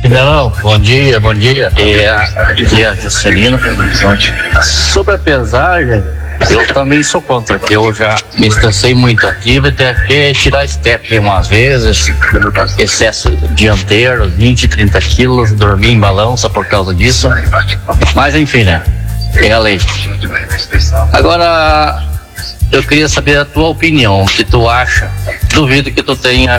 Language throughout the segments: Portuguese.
Não, bom dia. Aqui é a Juscelino. Sobre a pesagem, eu também sou contra, porque eu já me estressei muito. Tive até que tirar step umas vezes, excesso dianteiro, 20, 30 quilos, dormi em balança por causa disso. Mas enfim, né? É a lei. Agora, eu queria saber a tua opinião, o que tu acha. Duvido que tu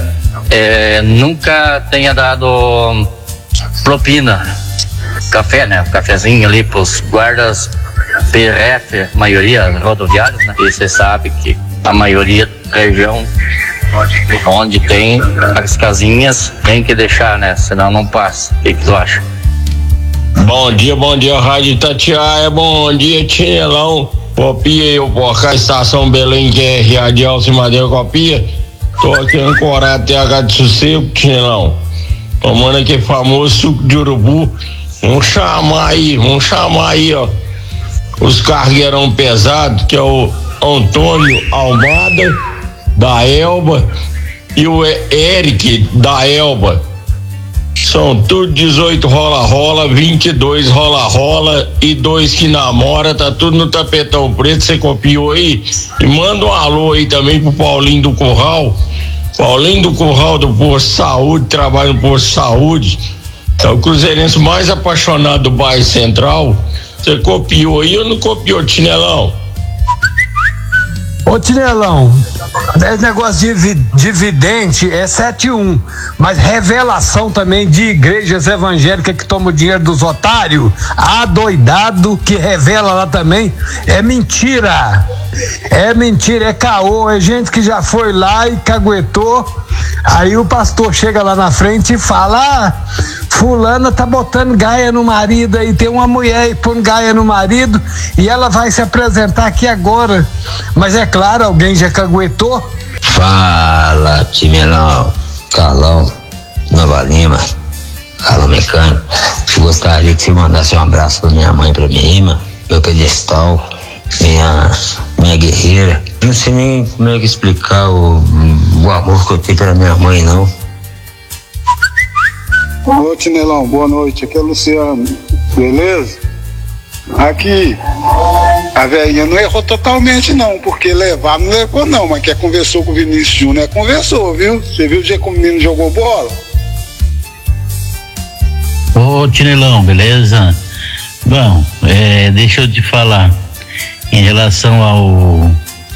nunca tenha dado propina, café, né? Cafezinho ali pros guardas PRF, maioria rodoviários, né? E você sabe que a maioria da região onde tem as casinhas tem que deixar, né? Senão não passa. O que tu acha? Bom dia, Rádio Itatiaia, bom dia, Tinelão. Copia eu por cá, estação Belém, que é Radial Cimadeira, copia. Tô aqui ancorado TH de Sossego, Tinelão. Tomando aquele famoso suco de urubu. Vamos chamar aí, ó. Os cargueirão pesados, que é o Antônio Almada, da Elba, e o Eric, da Elba. São tudo 18 rola-rola, 22 rola-rola e 2 que namora, tá tudo no tapetão preto, você copiou aí? E manda um alô aí também pro Paulinho do Curral. Paulinho do Curral do Posto Saúde, trabalha no Posto Saúde. É o cruzeirense mais apaixonado do bairro Central. Você copiou aí ou não copiou, Tinelão? Ô Tinelão, esse negócio de vidente é 7-1, mas revelação também de igrejas evangélicas que tomam o dinheiro dos otários, adoidado que revela lá também, é mentira, é caô, é gente que já foi lá e caguetou, aí o pastor chega lá na frente e fala, fulana tá botando gaia no marido aí, tem uma mulher aí pondo gaia no marido e ela vai se apresentar aqui agora, mas é claro, alguém já caguetou. Fala, Timelão, Carlão, Nova Lima, Carlão Mecânico. Gostaria que você mandasse um abraço pra minha mãe, pra minha irmã, meu pedestal, minha guerreira. Não sei nem como é que explicar o amor que eu tenho pela minha mãe, não. Ô Tinelão, boa noite, aqui é o Luciano, beleza? Aqui, a velhinha não errou totalmente não, porque levar não levou não, mas que conversou com o Vinícius Júnior, conversou, viu? Você viu o dia que o menino jogou bola? Ô Tinelão, beleza? Bom, deixa eu te falar, em relação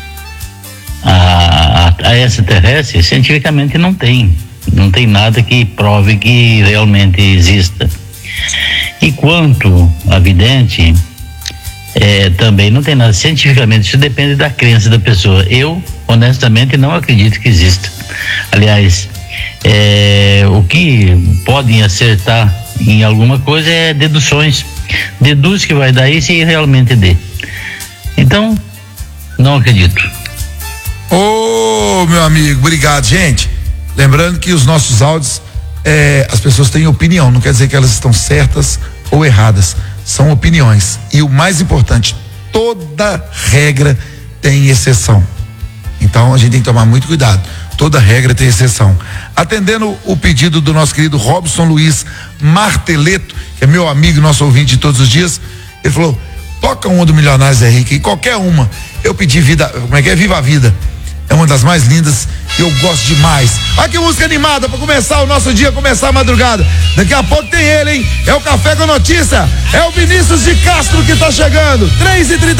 a extraterrestre, cientificamente não tem nada que prove que realmente exista. E quanto a vidente, também não tem nada cientificamente, isso depende da crença da pessoa. Eu, honestamente, não acredito que exista. Aliás, o que podem acertar em alguma coisa é deduções. Deduz que vai dar isso e realmente dê. Então, não acredito. Ô, meu amigo, obrigado, gente. Lembrando que os nossos áudios, as pessoas têm opinião, não quer dizer que elas estão certas ou erradas, são opiniões. E o mais importante, toda regra tem exceção. Então a gente tem que tomar muito cuidado. Toda regra tem exceção. Atendendo o pedido do nosso querido Robson Luiz Marteleto, que é meu amigo, nosso ouvinte de todos os dias, ele falou: toca uma do Milionários é Rico, e qualquer uma. Eu pedi Viva a Vida. É uma das mais lindas e eu gosto demais. Olha que música animada para começar o nosso dia, começar a madrugada. Daqui a pouco tem ele, hein? É o Café com Notícia. É o Vinícius de Castro que tá chegando. 3h30.